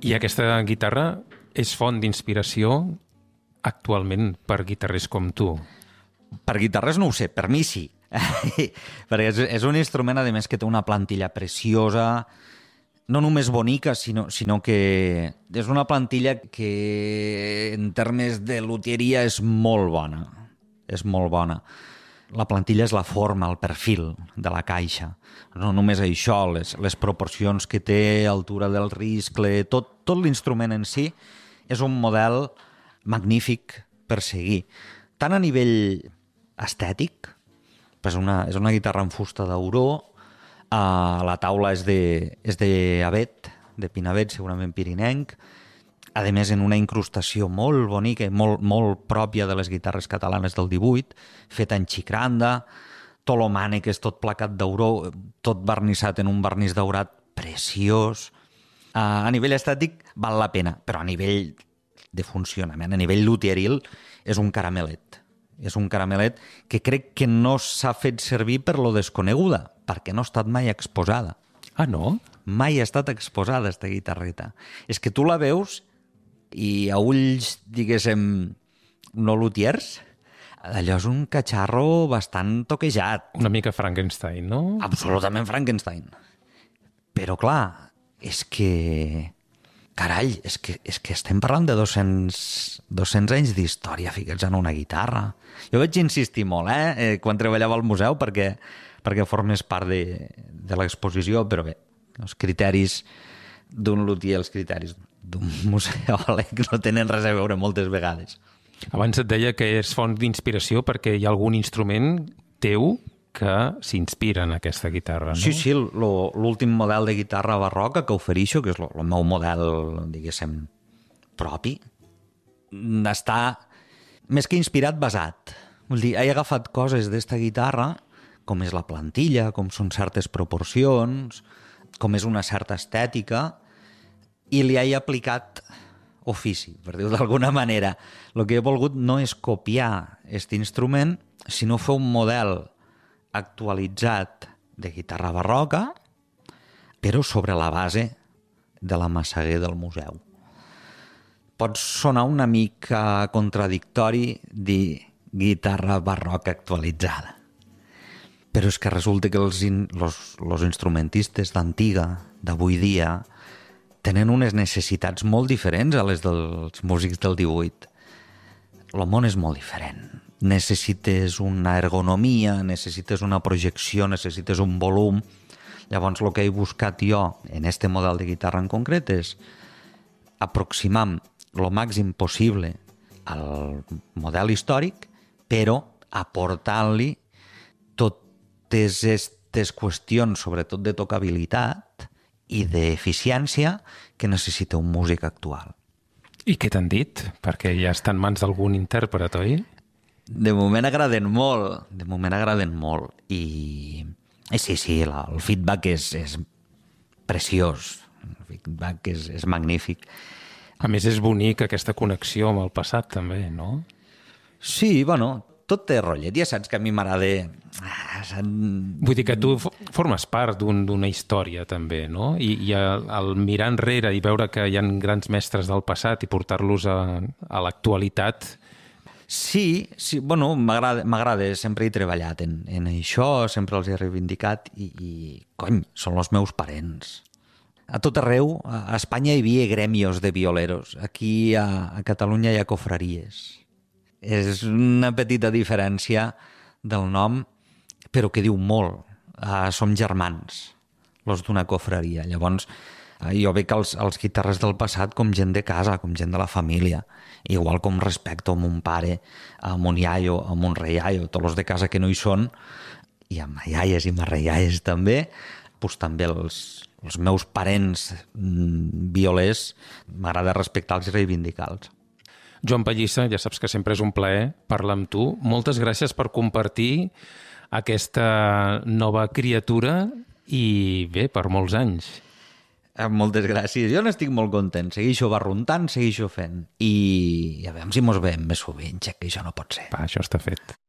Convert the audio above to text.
I aquesta guitarra és font d'inspiració actualment per guitarrers com tu? Per guitarres no ho sé, per mi sí. Perquè és un instrument, a més, que té una plantilla preciosa, no només bonica, sinó que és una plantilla que en termes de luthieria és molt bona. És molt bona. La plantilla és la forma, el perfil de la caixa. No només això, les proporcions que té, altura del riscle, tot l'instrument en si és un model magnífic per seguir. Tant a nivell estètic, és una guitarra en fusta d'auró, la taula és d'avet, de pinavet, segurament pirinenc, a més en una incrustació molt bonica, molt pròpia de les guitarres catalanes del 18, feta en xicranda, tolomànec, és tot placat d'auró, tot vernissat en un vernís daurat preciós. A nivell estètic val la pena, però a nivell de funcionament, a nivell luthieril, és un caramelet. És un caramelet que crec que no s'ha fet servir per lo desconeguda, perquè no ha estat mai exposada. Ah, no? Mai ha estat exposada, esta guitarreta. És que tu la veus i a ulls, diguéssim, no luthiers, allò és un catxarro bastant toquejat. Una mica Frankenstein, no? Absolutament Frankenstein. Però clar, és que... Carai, és que estem parlant de 200 anys d'història ficats en una guitarra. Jo vaig insistir molt, quan treballava al museu, perquè formés part de l'exposició, però bé, els criteris d'un luthier, els criteris d'un museòleg no tenen res a veure moltes vegades. Abans et deia que és font d'inspiració perquè hi ha algun instrument teu que s'inspira en aquesta guitarra, no? Sí, l'últim model de guitarra barroca que ofereixo, que és el meu model, diguéssim, propi, està més que inspirat, basat. Vull dir, he agafat coses d'esta guitarra, com és la plantilla, com són certes proporcions, com és una certa estètica, i li he aplicat ofici, per dir-ho d'alguna manera. El que he volgut no és copiar aquest instrument, sinó fer un model actualitzat de guitarra barroca, però sobre la base de la Massaguer del museu. Pot sonar una mica contradictori dir guitarra barroca actualitzada, però és que resulta que els instrumentistes d'antiga, d'avui dia, tenen unes necessitats molt diferents a les dels músics del 18. El món és molt diferent. Necessites una ergonomia, necessites una projecció, necessites un volum. Llavors, el que he buscat jo en este model de guitarra en concret és aproximar el màxim possible al model històric, però aportant-li totes aquestes qüestions, sobretot de tocabilitat i d'eficiència, que necessita un músic actual. I què t'han dit? Perquè ja està en mans d'algun intèrpret, oi? De moment agraden molt, i sí, el feedback és preciós, el feedback és magnífic. A més, és bonic aquesta connexió amb el passat, també, no? Sí, bueno, tot té rotllet, ja saps que a mi m'agrada... Vull dir que tu formes part d'una història, també, no? I al mirar enrere i veure que hi ha grans mestres del passat i portar-los a l'actualitat... Sí, bueno, m'agrada, sempre he treballat en això, sempre els he reivindicat i cony, són els meus parents. A tot arreu, a Espanya hi havia gremios de violeros, aquí a Catalunya hi ha cofraries. És una petita diferència del nom, però que diu molt. Som germans, los d'una cofraria. Llavors, jo veig els guitarres del passat com gent de casa, com gent de la família, igual com respecto a mon pare, a mon iaio, a mon reiaio, tots els de casa que no hi són, i a ma iaies i ma reiaies també, doncs també els meus parents violers m'agrada respectar-los i reivindicar-los. Joan Pallissa, ja saps que sempre és un plaer parlar amb tu. Moltes gràcies per compartir aquesta nova criatura i bé, per molts anys. Moltes gràcies. Jo n'estic molt content. Segueixo barruntant, segueixo fent. I a veure si mos veiem més sovint, ja que això no pot ser. Va, això està fet.